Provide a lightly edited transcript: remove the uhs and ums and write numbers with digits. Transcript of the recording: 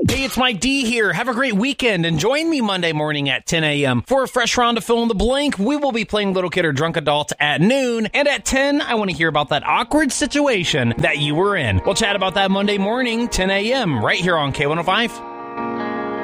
Hey, it's Mike D here. Have a great weekend and join me Monday morning at 10 a.m. for a fresh round of Fill in the Blank. We will be playing Little Kid or Drunk Adult at noon. And at 10, I want to hear about that awkward situation that you were in. We'll chat about that Monday morning, 10 a.m. right here on K105.